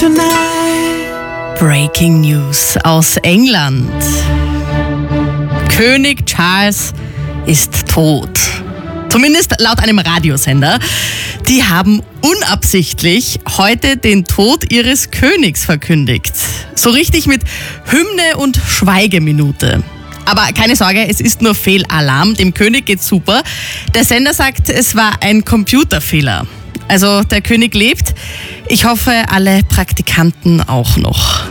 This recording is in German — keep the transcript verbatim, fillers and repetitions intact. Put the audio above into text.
tonight. Breaking News aus England. König Charles ist tot. Zumindest laut einem Radiosender. Die haben unabsichtlich heute den Tod ihres Königs verkündigt. So richtig mit Hymne und Schweigeminute. Aber keine Sorge, es ist nur Fehlalarm. Dem König geht's super. Der Sender sagt, es war ein Computerfehler. Also der König lebt. Ich hoffe, alle Praktikanten auch noch.